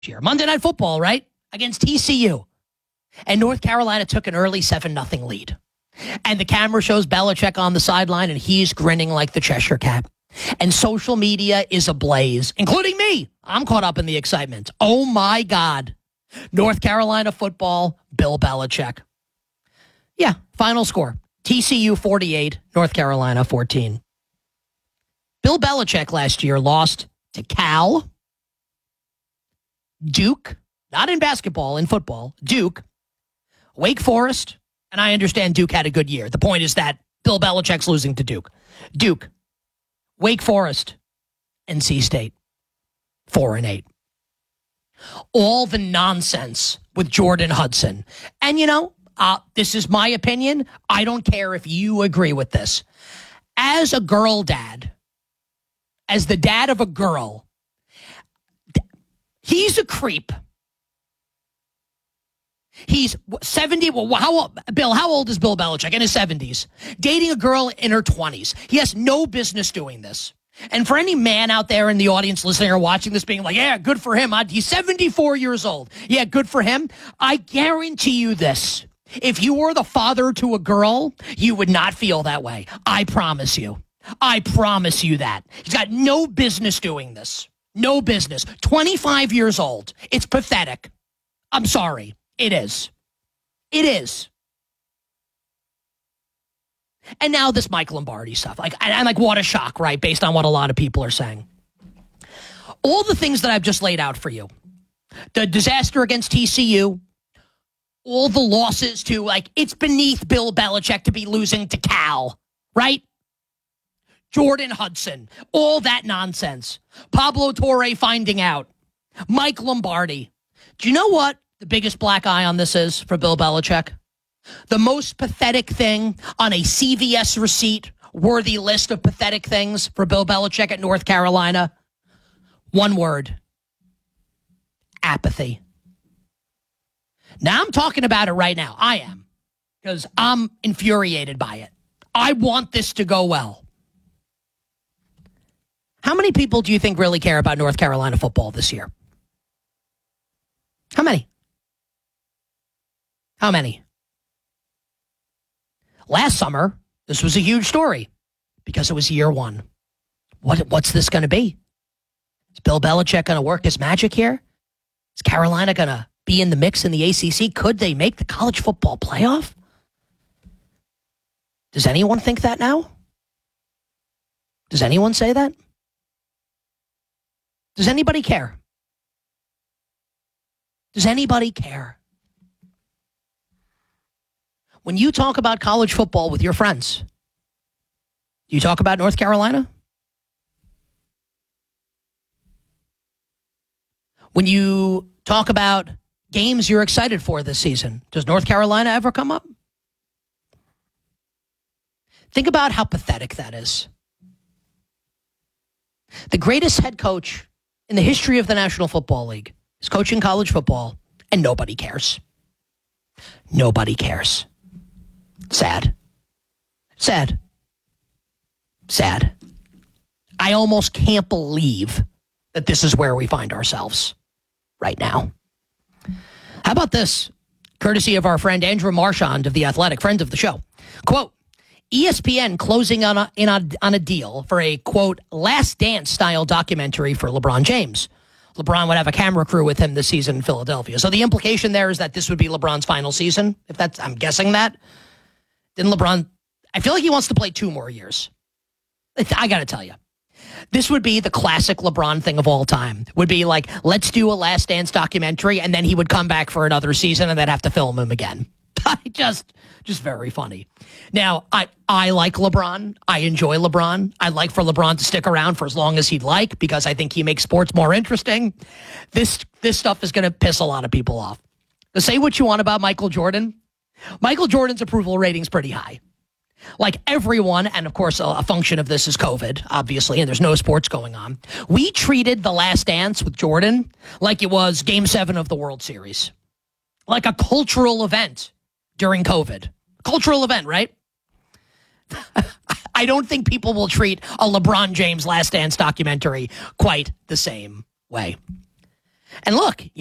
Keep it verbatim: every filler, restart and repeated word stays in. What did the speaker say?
year. Monday Night Football, right? Against T C U. And North Carolina took an early seven nothing lead. And the camera shows Belichick on the sideline, and he's grinning like the Cheshire Cat. And social media is ablaze, including me. I'm caught up in the excitement. Oh, my God. North Carolina football, Bill Belichick. Yeah, final score. T C U forty-eight, North Carolina fourteen. Bill Belichick last year lost to Cal, Duke, not in basketball, in football, Duke, Wake Forest, and I understand Duke had a good year. The point is that Bill Belichick's losing to Duke. Duke, Wake Forest, N C State, four and eight. All the nonsense with Jordan Hudson. And, you know, uh, this is my opinion. I don't care if you agree with this. As a girl dad, as the dad of a girl, he's a creep. He's seventy. Well, how Bill? How old is Bill Belichick? In his seventies, dating a girl in her twenties. He has no business doing this. And for any man out there in the audience listening or watching this being like, yeah, good for him. He's seventy-four years old. Yeah, good for him. I guarantee you this. If you were the father to a girl, you would not feel that way. I promise you. I promise you that. He's got no business doing this. No business. twenty-five years old. It's pathetic. I'm sorry. It is. It is. And now this Mike Lombardi stuff. Like, and like, what a shock, right? Based on what a lot of people are saying. All the things that I've just laid out for you. The disaster against T C U. All the losses to, like, it's beneath Bill Belichick to be losing to Cal, right? Jordan Hudson. All that nonsense. Pablo Torre finding out. Mike Lombardi. Do you know what the biggest black eye on this is for Bill Belichick? The most pathetic thing on a C V S receipt worthy list of pathetic things for Bill Belichick at North Carolina. One word. Apathy. Now I'm talking about it right now. I am. Because I'm infuriated by it. I want this to go well. How many people do you think really care about North Carolina football this year? How many? How many? Last summer, this was a huge story because it was year one. What, what's this going to be? Is Bill Belichick going to work his magic here? Is Carolina going to be in the mix in the A C C? Could they make the college football playoff? Does anyone think that now? Does anyone say that? Does anybody care? Does anybody care? When you talk about college football with your friends, do you talk about North Carolina? When you talk about games you're excited for this season, does North Carolina ever come up? Think about how pathetic that is. The greatest head coach in the history of the National Football League is coaching college football, and nobody cares. Nobody cares. Sad. Sad. Sad. I almost can't believe that this is where we find ourselves right now. How about this? Courtesy of our friend Andrew Marchand of The Athletic, friend of the show. Quote, E S P N closing on a, in a, on a deal for a, quote, Last Dance style documentary for LeBron James. LeBron would have a camera crew with him this season in Philadelphia. So the implication there is that this would be LeBron's final season. If that's, I'm guessing that. Didn't LeBron, I feel like he wants to play two more years. I got to tell you, this would be the classic LeBron thing of all time. Would be like, let's do a Last Dance documentary, and then he would come back for another season and then have to film him again. just, just very funny. Now, I, I like LeBron. I enjoy LeBron. I'd like for LeBron to stick around for as long as he'd like because I think he makes sports more interesting. This, this stuff is going to piss a lot of people off. To say what you want about Michael Jordan, Michael Jordan's approval rating's pretty high. Like everyone, and of course a function of this is COVID, obviously, and there's no sports going on. We treated The Last Dance with Jordan like it was Game seven of the World Series. Like a cultural event during COVID. Cultural event, right? I don't think people will treat a LeBron James Last Dance documentary quite the same way. And look,